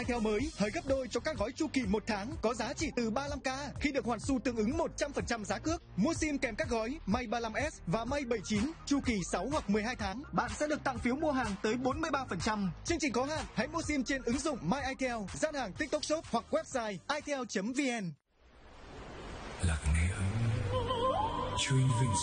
Theo mới, hời gấp đôi cho các gói chu kỳ 1 tháng có giá chỉ từ 35k khi được hoàn xu tương ứng 100% giá cước. Mua sim kèm các gói May 35S và May 79 chu kỳ 6 hoặc 12 tháng, bạn sẽ được tặng phiếu mua hàng tới 43%. Chương trình có hạn, hãy mua sim trên ứng dụng My itel, gian hàng TikTok Shop hoặc website itel.vn. Lạc nghe ơi, chuyên vinh